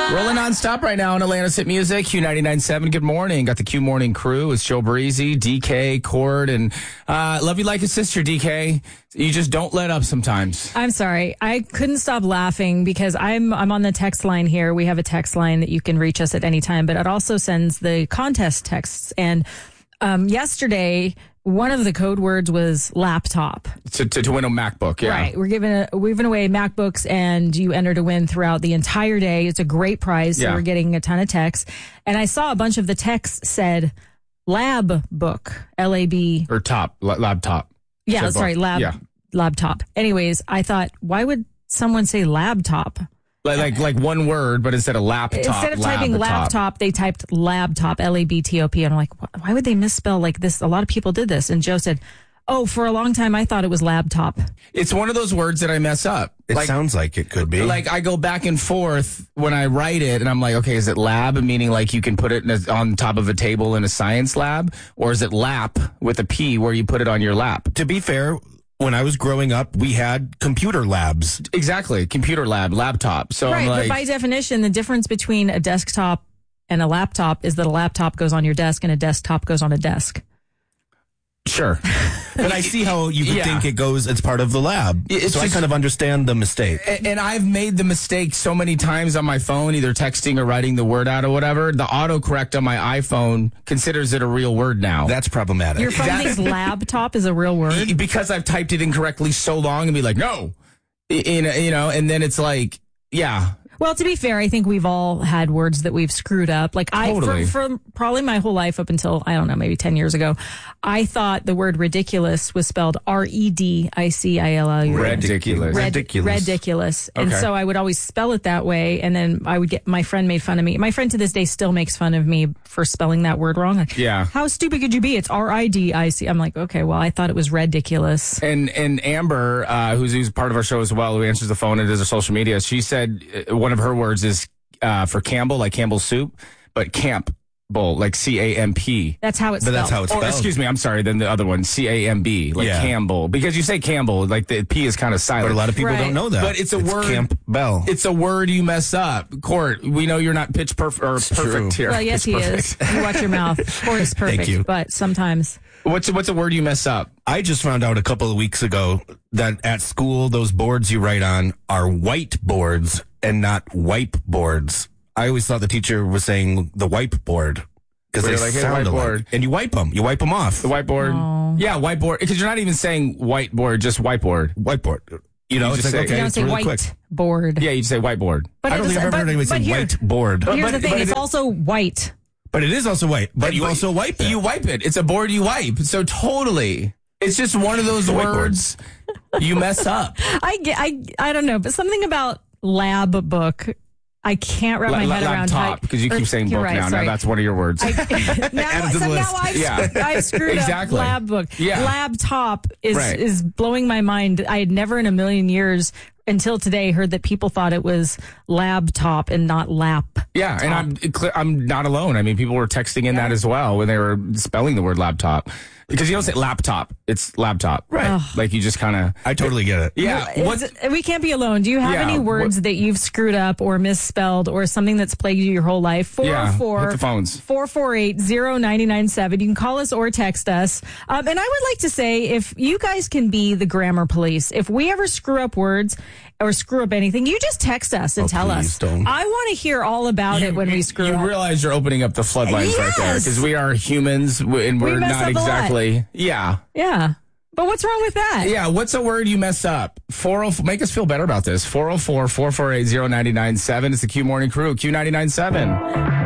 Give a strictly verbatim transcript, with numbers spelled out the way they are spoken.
Rolling nonstop right now on Atlanta's Hit Music, Q ninety-nine point seven. Good morning. Got the Q Morning crew with Joe Breezy, D K, Cord, and uh, love you like a sister, D K. You just don't let up sometimes. I'm sorry. I couldn't stop laughing because I'm I'm on the text line here. We have a text line that you can reach us at any time, but it also sends the contest texts. And um, yesterday, one of the code words was laptop. To, to, to win a MacBook, yeah. Right. We're giving a, we're giving away MacBooks, and you enter to win throughout the entire day. It's a great prize. So Yeah. we're getting a ton of texts. And I saw a bunch of the texts said lab book, L A B. Or top, la- laptop. Yeah, Said sorry, book. lab, Yeah. laptop. Anyways, I thought, why would someone say laptop? Like, like like one word, but instead of laptop, Instead of typing laptop, they typed labtop, L A B T O P. And I'm like, wh- why would they misspell like this? A lot of people did this. And Joe said, oh, for a long time, I thought it was laptop. It's one of those words that I mess up. It like, sounds like it could be. Like I go back and forth when I write it, and I'm like, okay, is it lab, meaning like you can put it in a, on top of a table in a science lab, or is it lap with a P where you put it on your lap? To be fair, when I was growing up, we had computer labs. Exactly, computer lab, laptop. So Right, I'm like, but by definition, the difference between a desktop and a laptop is that a laptop goes on your desk and a desktop goes on a desk. sure. But I see how you could Yeah. think it goes, it's part of the lab. It's so just- I kind of understand the mistake. And, and I've made the mistake so many times on my phone, either texting or writing the word out or whatever. The autocorrect on my iPhone considers it a real word now. That's problematic. Your phone That's- thinks laptop is a real word. because I've typed it incorrectly so long and be like, no, you know, you know, and then it's like, yeah, Well, to be fair, I think we've all had words that we've screwed up. Like I, Totally. for, for probably my whole life up until, I don't know, maybe ten years ago, I thought the word ridiculous was spelled R E D I C I L L U. ridiculous. Red- Ridiculous. ridiculous. And Okay. so I would always spell it that way. And then I would get, my friend made fun of me. My friend to this day still makes fun of me for spelling that word wrong. Like, Yeah. how stupid could you be? It's R I D I C. I'm like, okay, well, I thought it was ridiculous. And and Amber, uh, who's, who's part of our show as well, who answers the phone and does our social media, she said uh, one of her words is uh, for Campbell, like Campbell's soup, but Camp Bowl, like C A M P. That's how it's But spelled. that's how it's Or spelled. excuse me, I'm sorry. Then the other one, C A M B, like Yeah. Campbell, because you say Campbell, like the P is kind of silent. But a lot of people Right. don't know that. But it's a word- Camp Bell. It's a word you mess up. Court, we know you're not pitch perfect or perfect true. here. Well, yes, Pitch he perfect. is. You watch your mouth. Of course, perfect. you. But sometimes. What's what's a word you mess up? I just found out a couple of weeks ago that at school, those boards you write on are whiteboards and not whiteboards. I always thought the teacher was saying the whiteboard because Where they you're like, hey, sound whiteboard. alike. And you wipe them. You wipe them off. The whiteboard. Yeah, whiteboard. Because you're not even saying whiteboard, just whiteboard. Whiteboard. You know, You it's just like, say- okay, You don't it's say really white quick. board. Yeah, you say whiteboard. But I don't it think is- I've ever but- heard anybody but say here- whiteboard. But- Here's the thing. but It's it- also white. But it is also white. But you But also wipe it. You wipe it. It's a board you wipe. So totally. It's just one of those Whiteboard. words you mess up. I, get, I, I don't know, but something about lab book, I can't wrap my La- head around. laptop, because you or- keep saying you're book right, now. sorry. Now that's one of your words. I, now, Add it to the so list. now I've, Yeah. I've screwed Exactly. up lab book. Yeah. Laptop is Right. is blowing my mind. I had never in a million years until today heard that people thought it was laptop and not lap. Yeah, and I'm cl- I'm not alone. I mean, people were texting in that as well when they were spelling the word laptop. Because you don't say laptop, it's laptop. Right. Ugh. Like you just kind of. I totally get it. Yeah. Is What? it- we can't be alone. Do you have Yeah, any words what- that you've screwed up or misspelled or something that's plagued you your whole life? Yeah, hit 404 the phones. four four eight, zero nine nine seven. You can call us or text us. Um, and I would like to say, if you guys can be the grammar police, if we ever screw up words or screw up anything, you just text us and Oh, tell please us. don't. I want to hear all about it when we screw you up. realize you're opening up the floodlines right there Yes. because we are humans w- and We we're mess not up a lot. exactly. Yeah. yeah. But what's wrong with that? Yeah. What's a word you mess up? four oh four Make us feel better about this. four oh four, four four eight, zero nine nine seven. It's the Q Morning Crew, Q ninety-nine point seven.